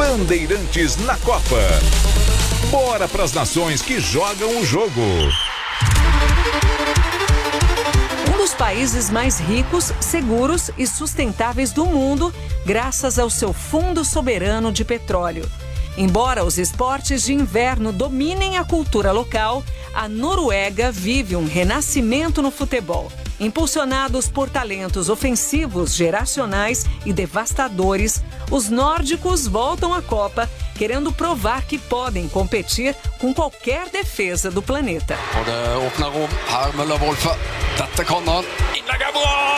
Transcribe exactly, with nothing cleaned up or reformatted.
Bandeirantes na Copa. Bora pras nações que jogam o jogo. Um dos países mais ricos, seguros e sustentáveis do mundo, graças ao seu fundo soberano de petróleo. Embora os esportes de inverno dominem a cultura local, a Noruega vive um renascimento no futebol. Impulsionados por talentos ofensivos, geracionais e devastadores, os nórdicos voltam à Copa, querendo provar que podem competir com qualquer defesa do planeta. Og det åpner rom her, Møller Wolfe. Dette kan han. Innlegg er bra!